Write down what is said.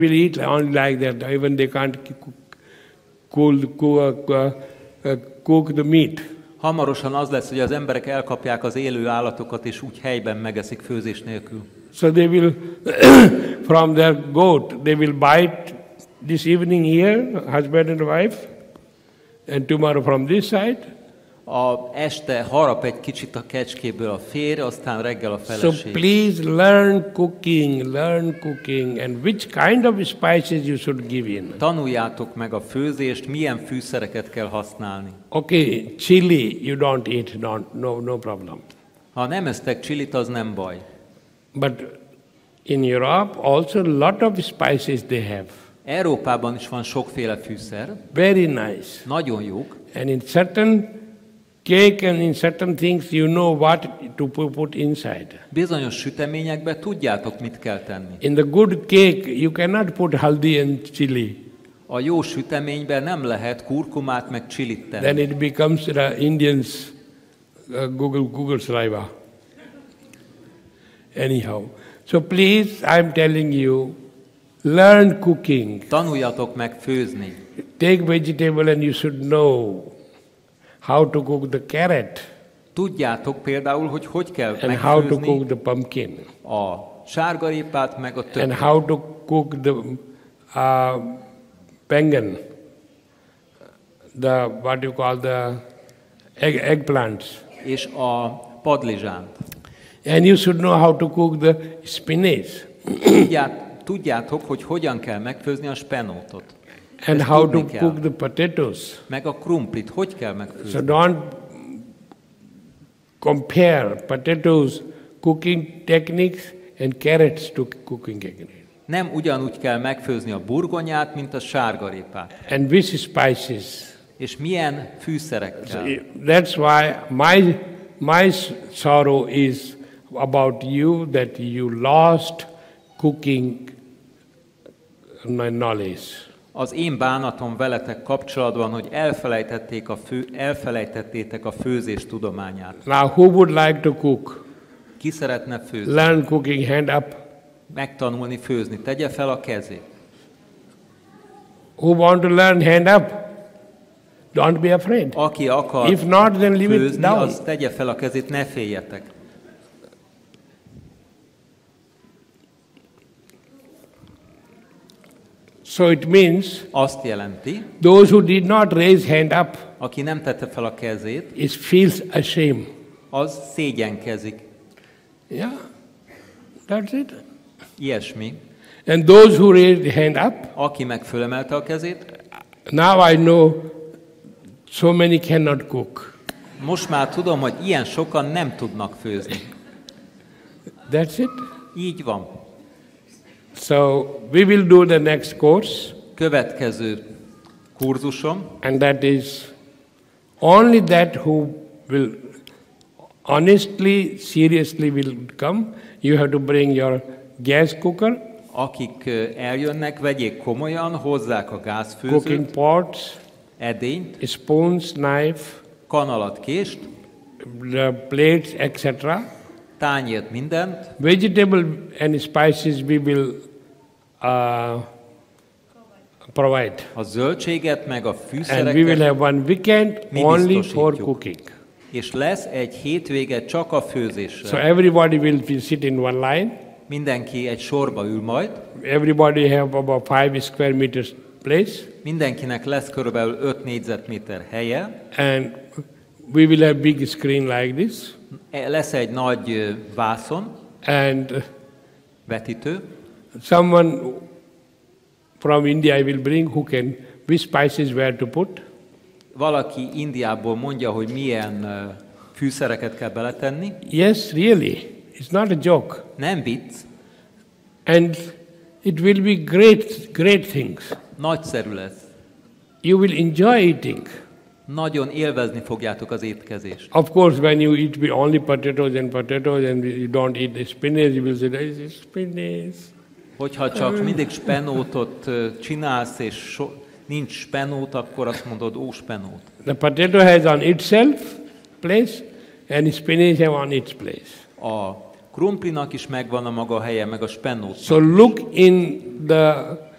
will eat only like that. Even they can't cook the meat. Hamarosan az lesz, hogy az emberek elkapják az élő állatokat, és úgy helyben megeszik főzés nélkül. So they will, from their goat, they will bite this evening here, husband and wife, and tomorrow from this side. Este harap egy kicsit a kecskéből a férj, aztán reggel a feleség. So please learn cooking, and which kind of spices you should give in. Tanuljátok meg a főzést, milyen fűszereket kell használni. Okay, chili you don't eat, no problem. Ha nem esztek csilit, az nem baj. But in Europe also a lot of spices they have. Európában is van sokféle fűszer. Very nice. Nagyon jók. And in certain cake and in certain things you know what to put inside. Bizonyos süteményekbe tudjátok, mit kell tenni. In the good cake you cannot put haldi and chili. A jó süteményben nem lehet kurkumát meg csilit tenni. Then it becomes the Indians Google saliva. Anyhow. So please, I'm telling you, learn cooking. Tanuljatok meg főzni. Take vegetable and you should know how to cook the carrot. Tudjátok például, hogy kell and how to megfőzni cook the pumpkin. A sárgarépát meg a többit. And how to cook the pengen. The what you call the eggplants. És a padlizsánt. And you should know how to cook the spinach. Tudjátok, hogy hogyan kell megfőzni a spenótot. And ezt how to kell. cook the potatoes. Meg a krumplit, hogy kell megfőzni. So don't compare potatoes cooking techniques and carrots to cooking techniques. Nem ugyanúgy kell megfőzni a burgonyát, mint a sárgarépát. And which spices. És milyen fűszerekkel. So that's why my sorrow is about you, that you lost cooking knowledge. Az én bánatom veletek kapcsolatban, hogy elfelejtettétek a főzés tudományát. Now who would like to cook? Ki szeretne főzni? Learn cooking, hand up. Megtanulni főzni. Tegye fel a kezét. Who want to learn, hand up. Don't be afraid. Aki akar If not, then leave főzni, it down. az tegye fel a kezét, ne féljetek. So it means azt jelenti, those who did not raise hand up, aki nem tette fel a kezét, is feels ashamed. az szégyenkezik. Yeah, that's it. Ilyesmi. And those who raised hand up, Aki meg fölemelte a kezét, now I know so many cannot cook. most már tudom, hogy ilyen sokan nem tudnak főzni. That's it. Így van. So we will do the next course. Következő kurzusom, And that is only that who will honestly, seriously will come. You have to bring your gas cooker, akik eljönnek, vegyék komolyan, hozzák a cooking gázfőzőt, pots, edényt, spoons, knife, kanalat, kést, the plates, etc. tányért, mindent, Vegetable and spices we will provide. a zöldséget, meg a And we will fűszereket, have one weekend mi only for biztosítjuk. cooking. És lesz egy hétvége csak a főzésre. So everybody will sit in one line. Mindenki egy sorba ül majd, Everybody have about 5 square meters place. mindenkinek lesz körülbelül 5 négyzetméter helye, And we will have big screen like this. lesz egy nagy vászon, And vetítő, someone from India I will bring who can, which spices where to put. valaki Indiából mondja, hogy milyen fűszereket kell beletenni. Yes, really. It's not a joke. Nem vicc, And it will be great things. nagyszerű lesz. You will enjoy eating. Nagyon élvezni fogjátok az étkezést. Of course, when you eat only potatoes and you don't eat the spinach, you will say, there is spinach. Hogyha csak mindig spenótot csinálsz, és nincs spenót, akkor azt mondod, ó, spenót. The potato has on itself place, and spinach have on its place. A krumplinak is megvan a maga helye, meg a spenót. So look in the